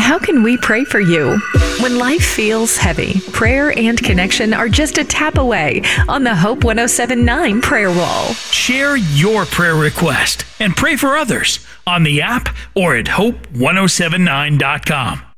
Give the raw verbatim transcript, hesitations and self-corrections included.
how can we pray for you? When life feels heavy, prayer and connection are just a tap away on the Hope one oh seven point nine prayer wall. Share your prayer request and pray for others on the app or at hope ten seventy-nine dot com.